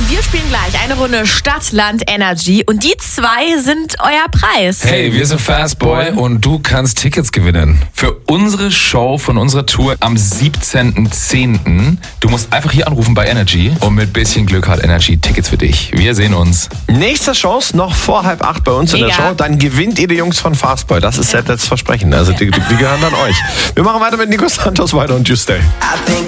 Wir spielen gleich eine Runde Stadt, Land, Energy und die 2 sind euer Preis. Hey, wir sind Fastboy und du kannst Tickets gewinnen. Für unsere Show von unserer Tour am 17.10. Du musst einfach hier anrufen bei Energy und mit bisschen Glück hat Energy Tickets für dich. Wir sehen uns. Nächste Chance noch vor 7:30 bei uns in der Show. Dann gewinnt ihr die Jungs von Fastboy. Das ist das Versprechen. Also die gehören dann euch. Wir machen weiter mit Nico Santos weiter und Tuesday.